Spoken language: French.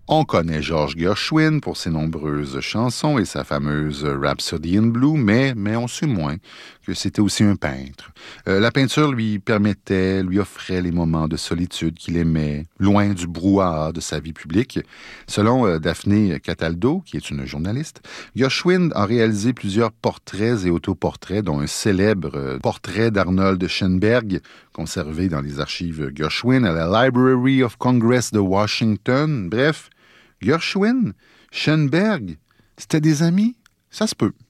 On connaît George Gershwin pour ses nombreuses chansons et sa fameuse Rhapsody in Blue, mais on sait moins que c'était aussi un peintre. La peinture lui offrait les moments de solitude qu'il aimait, loin du brouhaha de sa vie publique. Selon Daphné Cataldo, qui est une journaliste, Gershwin a réalisé plusieurs portraits et autoportraits, dont un célèbre portrait d'Arnold Schoenberg, conservé dans les archives Gershwin à la Library of Congress de Washington. Bref, Gershwin, Schoenberg, c'était des amis? Ça se peut.